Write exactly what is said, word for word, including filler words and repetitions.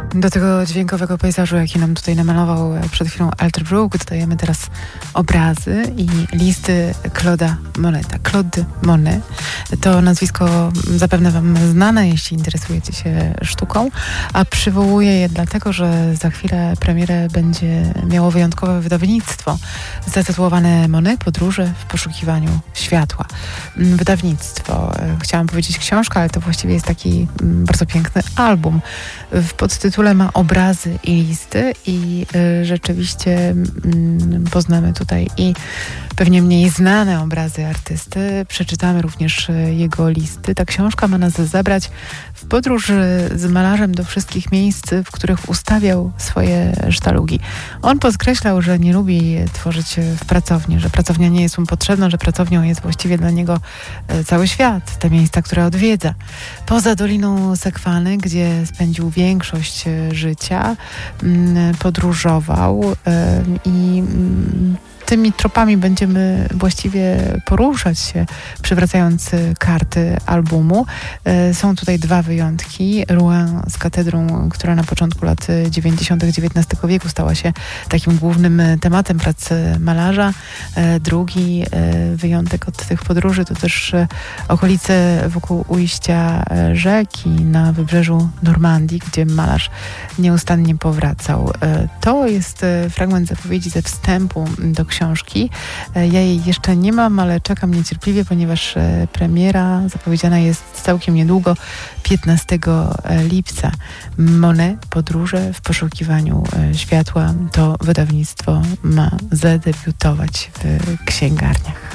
Do tego dźwiękowego pejzażu, jaki nam tutaj namalował przed chwilą Alter Brouck, dodajemy teraz obrazy i listy Claude'a Moneta. Claude Monet to nazwisko zapewne wam znane, jeśli interesujecie się sztuką, a przywołuję je dlatego, że za chwilę premierę będzie miało wyjątkowe wydawnictwo zatytułowane Monet Podróże w poszukiwaniu światła. Wydawnictwo, chciałam powiedzieć książka, ale to właściwie jest taki bardzo piękny album. W podtytule ma obrazy i listy i y, rzeczywiście y, poznamy tutaj i pewnie mniej znane obrazy artysty. Przeczytamy również y, jego listy. Ta książka ma nas zabrać w podróż y, z malarzem do wszystkich miejsc, w których ustawiał swoje sztalugi. On podkreślał, że nie lubi tworzyć w pracowni, że pracownia nie jest mu potrzebna, że pracownią jest właściwie dla niego y, cały świat, te miejsca, które odwiedza. Poza Doliną Sekwany, gdzie spędził większość życia, podróżował i tymi tropami będziemy właściwie poruszać się, przywracając karty albumu. Są tutaj dwa wyjątki. Rouen z katedrą, która na początku lat dziewięćdziesiątych dziewiętnastego wieku stała się takim głównym tematem prac malarza. Drugi wyjątek od tych podróży to też okolice wokół ujścia rzeki na wybrzeżu Normandii, gdzie malarz nieustannie powracał. To jest fragment zapowiedzi ze wstępu do książki. Ja jej jeszcze nie mam, ale czekam niecierpliwie, ponieważ premiera zapowiedziana jest całkiem niedługo, piętnastego lipca. Monet Podróże w poszukiwaniu światła. To wydawnictwo ma zadebiutować w księgarniach.